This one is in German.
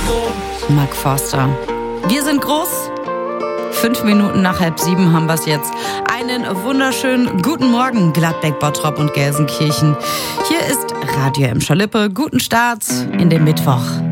Mark Forster. Wir sind groß. 5 Minuten nach 6:30 haben wir es jetzt. Einen wunderschönen guten Morgen, Gladbeck, Bottrop und Gelsenkirchen. Hier ist Radio Emscher-Lippe. Guten Start in den Mittwoch.